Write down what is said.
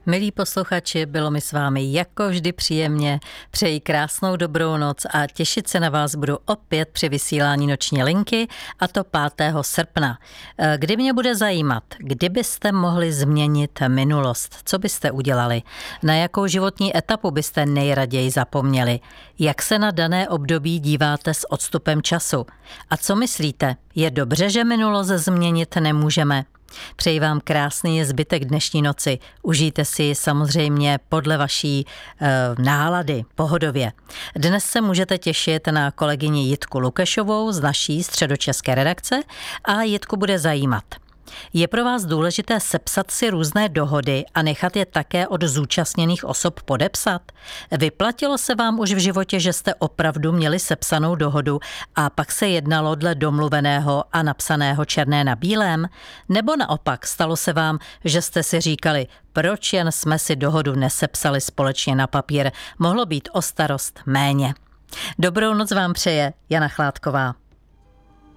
Milí posluchači, bylo mi s vámi jako vždy příjemně. Přeji krásnou dobrou noc a těšit se na vás budu opět při vysílání Noční linky, a to 5. srpna. Kdy mě bude zajímat, kdybyste mohli změnit minulost, co byste udělali? Na jakou životní etapu byste nejraději zapomněli? Jak se na dané období díváte s odstupem času? A co myslíte, je dobře, že minulost změnit nemůžeme? Přeji vám krásný zbytek dnešní noci. Užijte si ji samozřejmě podle vaší nálady, pohodově. Dnes se můžete těšit na kolegyni Jitku Lukešovou z naší středočeské redakce a Jitku bude zajímat. Je pro vás důležité sepsat si různé dohody a nechat je také od zúčastněných osob podepsat? Vyplatilo se vám už v životě, že jste opravdu měli sepsanou dohodu a pak se jednalo dle domluveného a napsaného černé na bílém? Nebo naopak stalo se vám, že jste si říkali, proč jen jsme si dohodu nesepsali společně na papír, mohlo být o starost méně? Dobrou noc vám přeje Jana Chládková.